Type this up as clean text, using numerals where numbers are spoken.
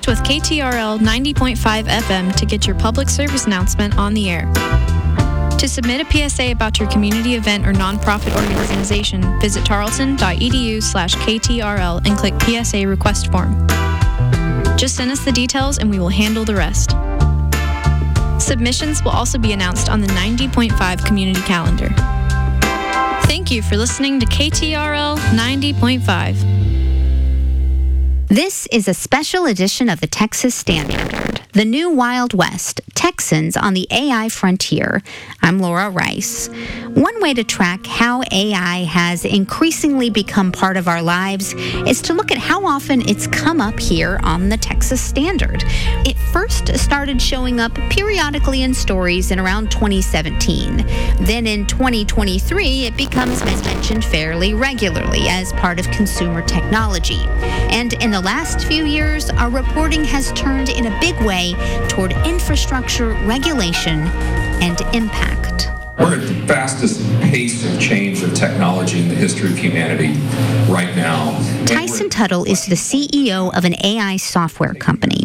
Connect with KTRL 90.5 FM to get your public service announcement on the air. To submit a PSA about your community event or nonprofit organization, visit tarleton.edu/KTRL and click PSA request form. Just send us the details and we will handle the rest. Submissions will also be announced on the 90.5 community calendar. Thank you for listening to KTRL 90.5. This is a special edition of the Texas Standard, the new Wild West, Texans on the AI frontier. I'm Laura Rice. One way to track how AI has increasingly become part of our lives is to look at how often it's come up here on the Texas Standard. It first started showing up periodically in stories in around 2017. Then in 2023, it becomes mentioned fairly regularly as part of consumer technology. And in the last few years, our reporting has turned in a big way toward infrastructure, regulation, and impact. We're at the fastest pace of change of technology in the history of humanity right now. Tyson Tuttle is the CEO of an AI software company.